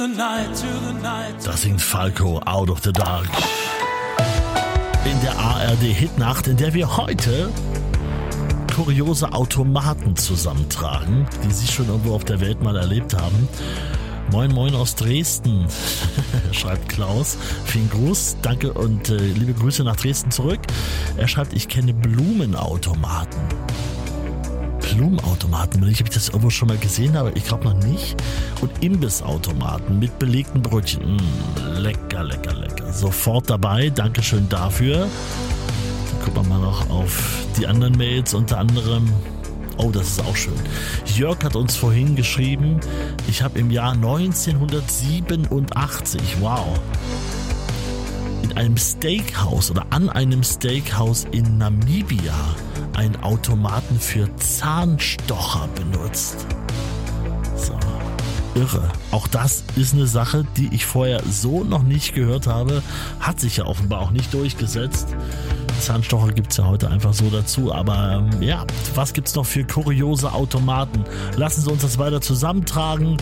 Das singt Falco, Out of the Dark. In der ARD-Hitnacht, in der wir heute kuriose Automaten zusammentragen, die Sie schon irgendwo auf der Welt mal erlebt haben. Moin Moin aus Dresden, schreibt Klaus. Vielen Gruß, danke und liebe Grüße nach Dresden zurück. Er schreibt, ich kenne Blumenautomaten. Blumenautomaten, ich habe das irgendwo schon mal gesehen, aber ich glaube noch nicht. Und Imbissautomaten mit belegten Brötchen. Lecker, lecker, lecker. Sofort dabei, Dankeschön dafür. Dann gucken wir mal noch auf die anderen Mails, unter anderem. Oh, das ist auch schön. Jörg hat uns vorhin geschrieben, ich habe im Jahr 1987, wow, in einem Steakhouse oder an einem Steakhouse in Namibia einen Automaten für Zahnstocher benutzt. So, irre. Auch das ist eine Sache, die ich vorher so noch nicht gehört habe, hat sich ja offenbar auch nicht durchgesetzt. Zahnstocher gibt es ja heute einfach so dazu, aber ja, was gibt's noch für kuriose Automaten? Lassen Sie uns das weiter zusammentragen.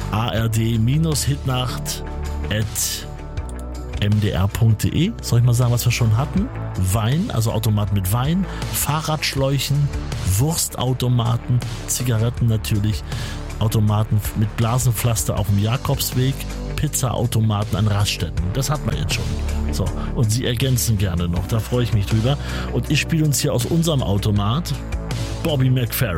ard-hitnacht@mdr.de. Soll ich mal sagen, was wir schon hatten? Wein, also Automat mit Wein, Fahrradschläuchen, Wurstautomaten, Zigaretten natürlich, Automaten mit Blasenpflaster auf dem Jakobsweg, Pizzaautomaten an Raststätten. Das hat man jetzt schon. So, und Sie ergänzen gerne noch, da freue ich mich drüber. Und ich spiele uns hier aus unserem Automat Bobby McFerrin.